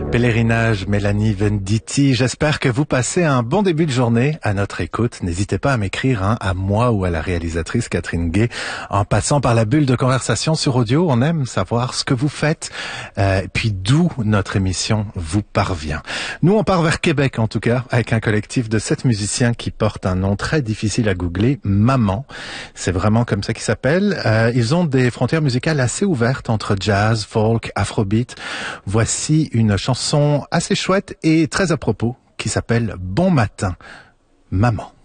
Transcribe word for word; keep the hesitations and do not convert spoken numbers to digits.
Pèlerinage, Mélanie Venditti. J'espère que vous passez un bon début de journée à notre écoute. N'hésitez pas à m'écrire, hein, à moi ou à la réalisatrice Catherine Gay, en passant par la bulle de conversation sur audio. On aime savoir ce que vous faites, euh, et puis d'où notre émission vous parvient. Nous, on part vers Québec, en tout cas, avec un collectif de sept musiciens qui portent un nom très difficile à googler, Maman. C'est vraiment comme ça qu'ils s'appellent. Euh, ils ont des frontières musicales assez ouvertes entre jazz, folk, afrobeat. Voici une chanson assez chouette et très à propos qui s'appelle Bon matin, maman.